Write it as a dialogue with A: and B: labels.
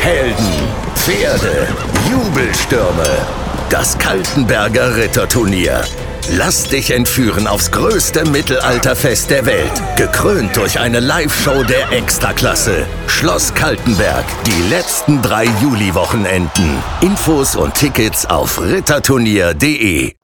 A: Helden, Pferde, Jubelstürme. Das Kaltenberger Ritterturnier. Lass dich entführen aufs größte Mittelalterfest der Welt. Gekrönt durch eine Live-Show der Extraklasse. Schloss Kaltenberg. Die letzten 3 Juliwochenenden. Infos und Tickets auf ritterturnier.de.